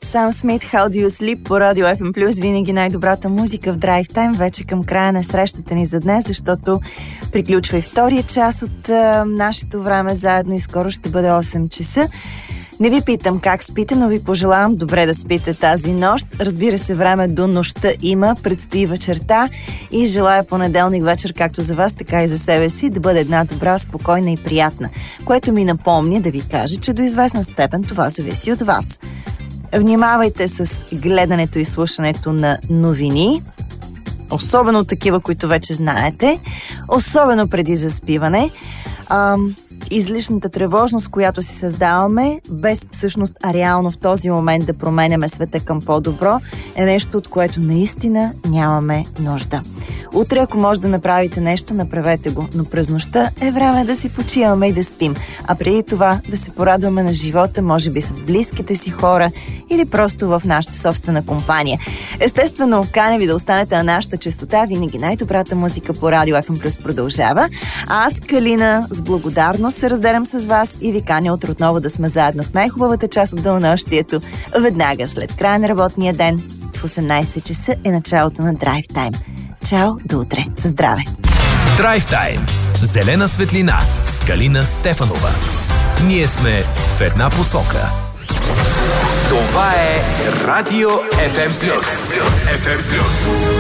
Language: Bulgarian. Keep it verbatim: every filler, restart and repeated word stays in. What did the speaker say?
Сам Смит, How do you sleep по Радио Еф Ем Плюс, винаги най-добрата музика в Drive Time, вече към края на срещата ни за днес, защото приключва и втория час от а, нашето време заедно и скоро ще бъде осем часа. Не ви питам как спите, но ви пожелавам добре да спите тази нощ. Разбира се, време до нощта има, предстои вечерта и желая понеделник вечер, както за вас, така и за себе си, да бъде една добра, спокойна и приятна. Което ми напомня да ви кажа, че до известна степен това зависи от вас. Внимавайте с гледането и слушането на новини, особено такива, които вече знаете, особено преди заспиване. Ам... Излишната тревожност, която си създаваме, без всъщност а реално в този момент да променяме света към по-добро, е нещо, от което наистина нямаме нужда. Утре, ако може да направите нещо, направете го, но през нощта е време да си почиваме и да спим, а преди това да се порадваме на живота, може би с близките си хора или просто в нашата собствена компания. Естествено, каня ви да останете на нашата честота, винаги най-добрата музика по Радио Еф Ем Плюс продължава. А аз, Калина, с благодарност се разделям с вас и ви каня утре отново да сме заедно в най-хубавата част от денонощието, веднага след края на работния ден. В осемнайсет часа е началото на Drive Time. Чао, до утре. Със здраве! Drive Time. Зелена светлина с Калина Стефанова. Ние сме в една посока. Това е Радио Еф Ем Плюс. Еф Ем Плюс.